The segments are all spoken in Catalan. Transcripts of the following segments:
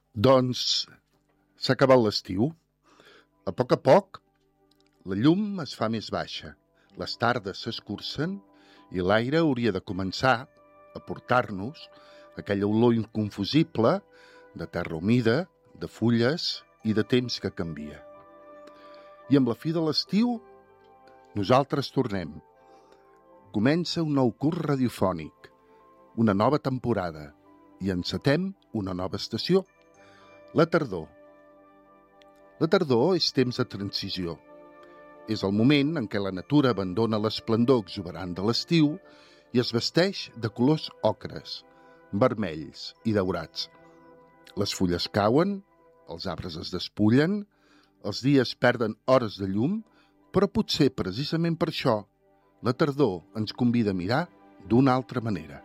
Doncs s'ha acabat l'estiu. A poc, la llum es fa més baixa, les tardes s'escurcen i l'aire hauria de començar a portar-nos aquella olor inconfusible de terra humida, de fulles i de temps que canvia. I amb la fi de l'estiu, nosaltres tornem. Comença un nou curs radiofònic, una nova temporada, i encetem una nova estació, la tardor. La tardor és temps de transició. És el moment en què la natura abandona l'esplendor exuberant de l'estiu i es vesteix de colors ocres, vermells i daurats. Les fulles cauen, els arbres es despullen, els dies perden hores de llum, però potser precisament per això la tardor ens convida a mirar d'una altra manera.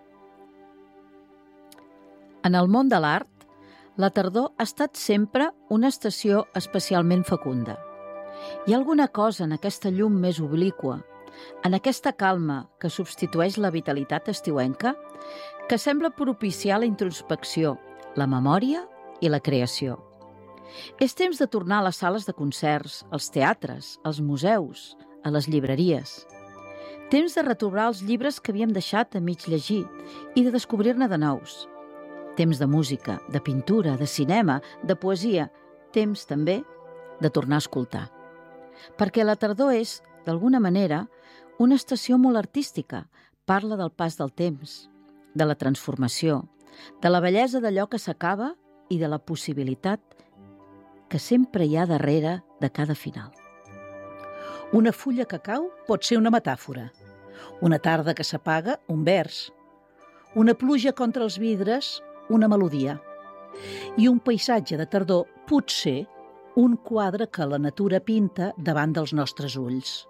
En el món de l'art, la tardor ha estat sempre una estació especialment fecunda. Hi ha alguna cosa en aquesta llum més obliqua, en aquesta calma que substitueix la vitalitat estiuenca, que sembla propiciar la introspecció, la memòria i la creació. És temps de tornar a les sales de concerts, als teatres, als museus, a les llibreries. Temps de retrobar els llibres que havíem deixat a mig llegir i de descobrir-ne de nous. Temps de música, de pintura, de cinema, de poesia. Temps, també, de tornar a escoltar. Perquè la tardor és, d'alguna manera, una estació molt artística. Parla del pas del temps, de la transformació, de la bellesa d'allò que s'acaba i de la possibilitat que sempre hi ha darrere de cada final. Una fulla que cau pot ser una metàfora. Una tarda que s'apaga, un vers. Una pluja contra els vidres, una melodia. I un paisatge de tardor, potser, un quadre que la natura pinta davant dels nostres ulls.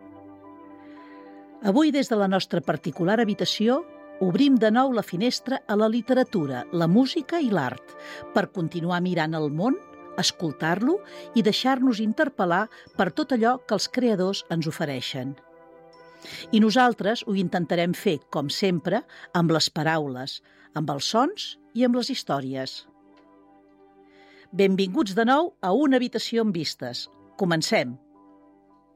Avui, des de la nostra particular habitació, obrim de nou la finestra a la literatura, la música i l'art, per continuar mirant el món, escoltar-lo i deixar-nos interpel·lar per tot allò que els creadors ens ofereixen. I nosaltres ho intentarem fer, com sempre, amb les paraules, amb els sons i amb les històries. Benvinguts de nou a una habitació amb vistes. Comencem!